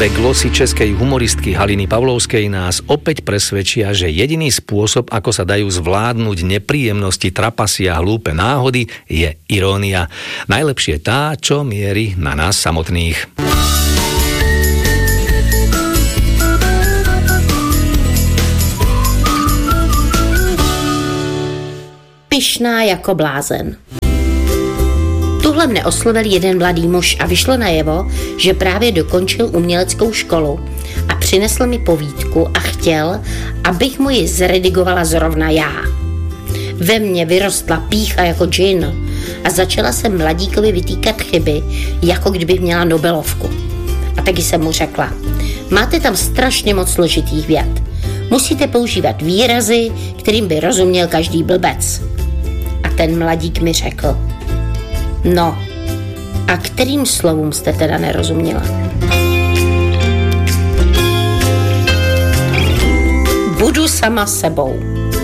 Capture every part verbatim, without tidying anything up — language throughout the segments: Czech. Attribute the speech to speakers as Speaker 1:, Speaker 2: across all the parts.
Speaker 1: Dve glosy českej humoristky Haliny Pavlovskej nás opäť presvedčia, že jediný spôsob, ako sa dajú zvládnuť nepríjemnosti, trapasy a hlúpe náhody, je irónia. Najlepšie tá, čo mierí na nás samotných.
Speaker 2: Pyšná jako blázen. Tuhle mne oslovil jeden mladý muž a vyšlo najevo, že právě dokončil uměleckou školu a přinesl mi povídku a chtěl, abych mu ji zredigovala zrovna já. Ve mně vyrostla pýcha jako džin a začala jsem mladíkovi vytýkat chyby, jako kdybych měla Nobelovku. A taky jsem mu řekla, máte tam strašně moc složitých vět. Musíte používat výrazy, kterým by rozuměl každý blbec. A ten mladík mi řekl, no, a kterým slovům jste teda nerozuměla? Budu sama sebou.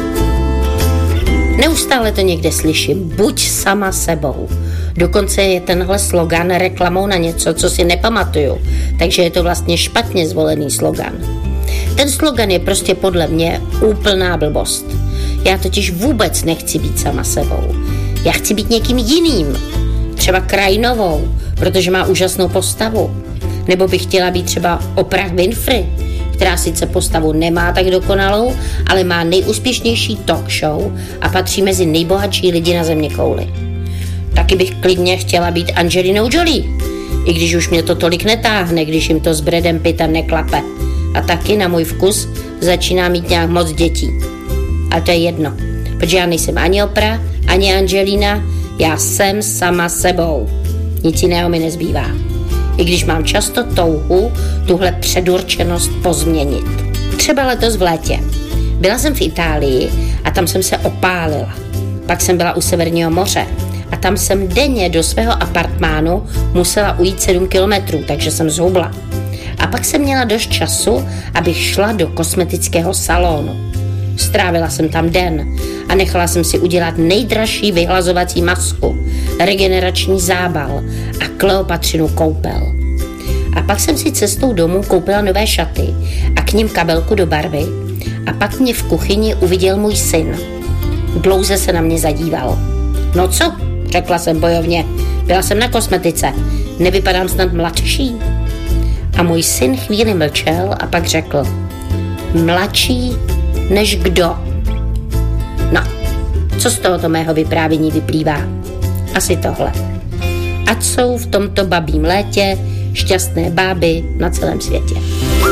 Speaker 2: Neustále to někde slyším, buď sama sebou. Dokonce je tenhle slogan reklamou na něco, co si nepamatuju, takže je to vlastně špatně zvolený slogan. Ten slogan je prostě podle mě úplná blbost. Já totiž vůbec nechci být sama sebou. Já chci být někým jiným. Třeba Krajnovou, protože má úžasnou postavu. Nebo bych chtěla být třeba Oprah Winfrey, která sice postavu nemá tak dokonalou, ale má nejúspěšnější talk show a patří mezi nejbohatší lidi na zeměkouli. Taky bych klidně chtěla být Angelinou Jolie, i když už mě to tolik netáhne, když jim to s Bradem Pittem neklape. A taky na můj vkus začíná mít nějak moc dětí. Ale to je jedno, protože já nejsem ani Oprah, ani Angelina, já jsem sama sebou. Nic jiného mi nezbývá. I když mám často touhu tuhle předurčenost pozměnit. Třeba letos v létě. Byla jsem v Itálii a tam jsem se opálila. Pak jsem byla u Severního moře a tam jsem denně do svého apartmánu musela ujít sedm kilometrů, takže jsem zhubla. A pak jsem měla dost času, abych šla do kosmetického salonu. Strávila jsem tam den a nechala jsem si udělat nejdražší vyhlazovací masku, regenerační zábal a Kleopatřinu koupel. A pak jsem si cestou domů koupila nové šaty a k nim kabelku do barvy a pak mě v kuchyni uviděl můj syn. Dlouze se na mě zadíval. No co? Řekla jsem bojovně. Byla jsem na kosmetice. Nevypadám snad mladší? A můj syn chvíli mlčel a pak řekl, mladší než kdo? No, co z tohoto mého vyprávění vyplývá? Asi tohle. Ať jsou v tomto babím létě šťastné báby na celém světě.